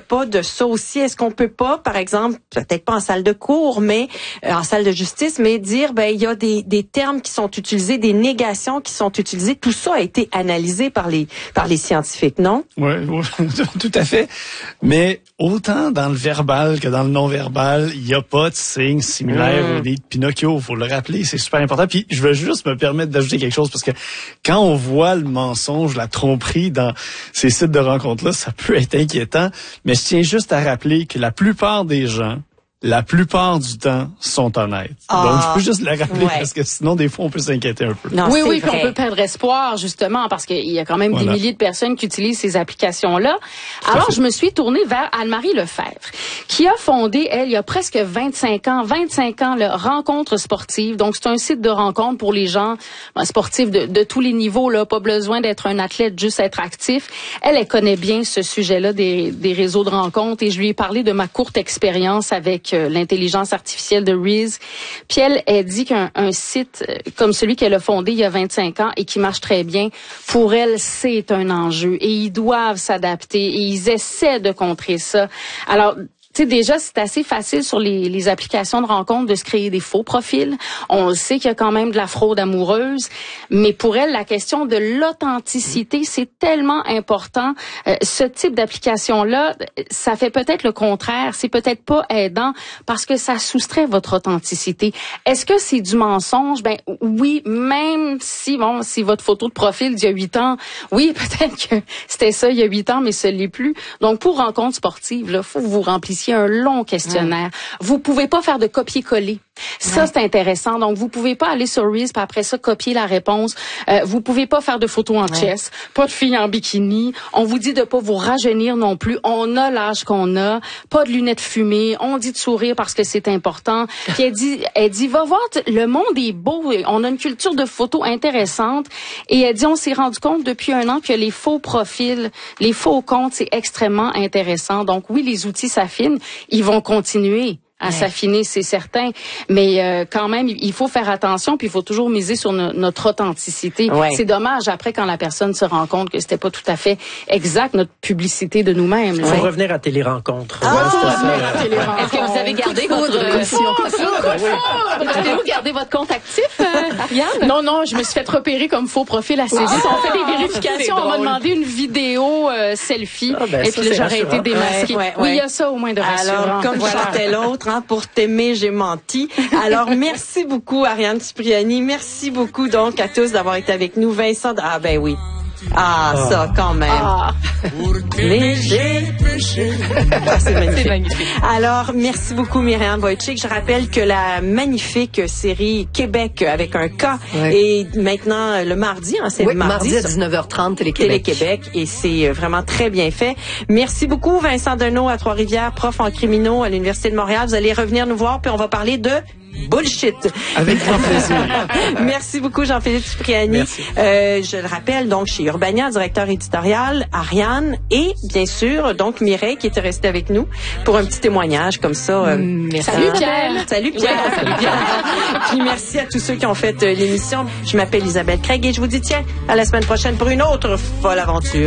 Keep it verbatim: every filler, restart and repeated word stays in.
pas de ça aussi? Est-ce qu'on peut pas, par exemple, peut-être pas en salle de cours, mais euh, en salle de justice, mais dire, ben il y a des, des termes qui sont utilisés, des négations qui sont utilisées. Tout ça a été analysé par les par les scientifiques, non? Oui, ouais, tout à fait. Mais autant dans le verbal que dans le non-verbal, il n'y a pas de signes similaires mmh. au nez de Pinocchio. Faut le rappeler, c'est super important. Puis je veux juste me permettre d'ajouter quelque chose parce que quand on voit le mensonge, la tromperie dans ces sites de rencontres-là, ça peut être inquiétant. Mais je tiens juste à rappeler que la plupart des gens, la plupart du temps, sont honnêtes. Ah, donc, je peux juste le rappeler ouais. parce que sinon, des fois, on peut s'inquiéter un peu. Non, oui, oui, puis on peut perdre espoir, justement, parce qu'il y a quand même voilà. des milliers de personnes qui utilisent ces applications-là. Tout Alors, je me suis tournée vers Anne-Marie Lefebvre, qui a fondé, elle, il y a presque vingt-cinq ans, vingt-cinq ans, le Rencontre sportive. Donc, c'est un site de rencontre pour les gens ben, sportifs de, de tous les niveaux, là. Pas besoin d'être un athlète, juste être actif. Elle, elle connaît bien ce sujet-là des, des réseaux de rencontres et je lui ai parlé de ma courte expérience avec l'intelligence artificielle de Reese. Puis elle, elle dit qu'un un site comme celui qu'elle a fondé il y a vingt-cinq ans et qui marche très bien, pour elle, c'est un enjeu et ils doivent s'adapter et ils essaient de contrer ça. Alors, tu sais, déjà, c'est assez facile sur les, les applications de rencontre de se créer des faux profils. On sait qu'il y a quand même de la fraude amoureuse, mais pour elle, la question de l'authenticité, c'est tellement important. Euh, ce type d'application-là, ça fait peut-être le contraire. C'est peut-être pas aidant parce que ça soustrait votre authenticité. Est-ce que c'est du mensonge? Ben oui, même si, bon, si votre photo de profil d'il y a huit ans, oui, peut-être que c'était ça il y a huit ans, mais ce l'est plus. Donc, pour rencontre sportive, là, faut que vous remplissiez un long questionnaire. Ouais. Vous pouvez pas faire de copier-coller. Ça, ouais. c'est intéressant. Donc, vous pouvez pas aller sur Reels puis après ça, copier la réponse. Euh, vous pouvez pas faire de photos en ouais. chess. Pas de filles en bikini. On vous dit de pas vous rajeunir non plus. On a l'âge qu'on a. Pas de lunettes fumées. On dit de sourire parce que c'est important. Puis elle dit, elle dit, va voir, le monde est beau. On a une culture de photos intéressante. Et elle dit, on s'est rendu compte depuis un an que les faux profils, les faux comptes, c'est extrêmement intéressant. Donc, oui, les outils s'affinent. Ils vont continuer à ouais. s'affiner, c'est certain. Mais euh, quand même, il faut faire attention, puis il faut toujours miser sur no- notre authenticité. Ouais. C'est dommage, après, quand la personne se rend compte que c'était pas tout à fait exact, notre publicité de nous-mêmes. Il faut ouais. revenir à Télérencontre. Ah, ouais, faut revenir à Télérencontre. Est-ce que vous avez gardé votre... Avez-vous gardé votre compte actif, euh, Ariane? Non, non, je me suis fait repérer comme faux profil assez vite. Ah, on fait des vérifications, on m'a demandé une vidéo euh, selfie, ah, ben, et ça, puis là, j'aurais été démasquée. Ouais, ouais, oui, il y a ça au moins de rassurant. Alors, comme voilà. chantait l'autre, hein, pour t'aimer, j'ai menti. Alors, merci beaucoup, Ariane Cipriani. Merci beaucoup, donc, à tous d'avoir été avec nous. Vincent, ah ben oui. Ah, oh. ça, quand même. Ah. Léger péché. Ah, c'est magnifique. C'est magnifique. Alors, merci beaucoup, Myriam Wojcik. Je rappelle que la magnifique série Québec avec un K ouais. est maintenant le mardi. Hein, c'est oui, le mardi, mardi à dix-neuf heures trente, Télé-Québec. Télé-Québec. Et c'est vraiment très bien fait. Merci beaucoup, Vincent Deneau à Trois-Rivières, prof en criminaux à l'Université de Montréal. Vous allez revenir nous voir, puis on va parler de bullshit. Avec grand plaisir. Merci beaucoup, Jean-Philippe Cipriani. Euh, je le rappelle, donc, chez Urbania, directeur éditorial, Ariane et, bien sûr, donc, Mireille qui était restée avec nous pour un petit témoignage comme ça. Euh, mmh, salut, Pierre. Salut, Pierre. Ouais, salut, Pierre. Puis merci à tous ceux qui ont fait euh, l'émission. Je m'appelle Isabelle Craig et je vous dis, tiens, à la semaine prochaine pour une autre folle aventure.